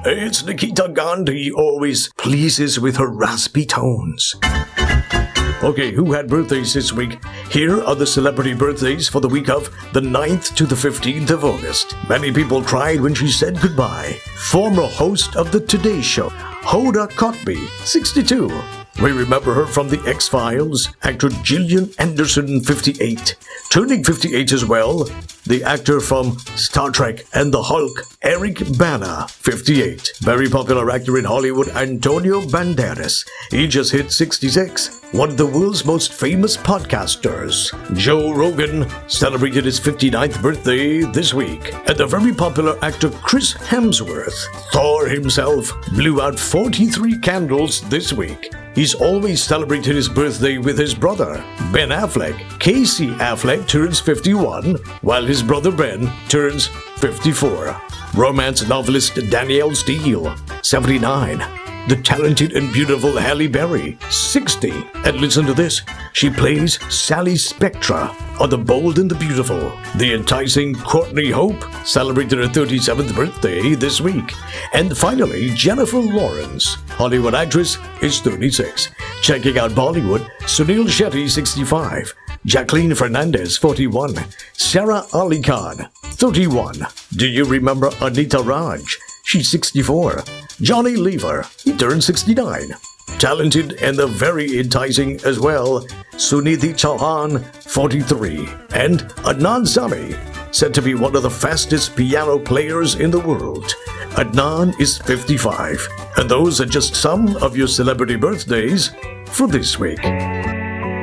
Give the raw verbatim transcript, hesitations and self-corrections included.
It's Nikita Gandhi, always pleases with her raspy tones. Okay, who had birthdays this week? Here are the celebrity birthdays for the week of the ninth to the fifteenth of August. Many people cried when she said goodbye. Former host of the Today Show, Hoda Kotb, sixty-two. We remember her from The X-Files. Actor Gillian Anderson, fifty-eight. Turning fifty-eight as well, the actor from Star Trek and the Hulk, Eric Bana, fifty-eight. Very popular actor in Hollywood, Antonio Banderas. He just hit sixty-six. One of the world's most famous podcasters, Joe Rogan, celebrated his fifty-ninth birthday this week. And the very popular actor Chris Hemsworth, Thor himself, blew out forty-three candles this week. He's always celebrated his birthday with his brother, Ben Affleck. Casey Affleck turns fifty-one, while his brother Ben turns fifty-four. Romance novelist Danielle Steele, seventy-nine. The talented and beautiful Halle Berry, sixty. And listen to this, she plays Sally Spectra on The Bold and the Beautiful. The enticing Courtney Hope celebrated her thirty-seventh birthday this week. And finally, Jennifer Lawrence, Hollywood actress, is thirty-six. Checking out Bollywood, Sunil Shetty, sixty-five. Jacqueline Fernandez, forty-one. Sarah Ali Khan, thirty-one. Do you remember Anita Raj? She's sixty-four. Johnny Lever, he turned sixty-nine. Talented and the very enticing as well, Sunidhi Chauhan, forty-three. And Adnan Sami, said to be one of the fastest piano players in the world. Adnan is fifty-five. And those are just some of your celebrity birthdays for this week.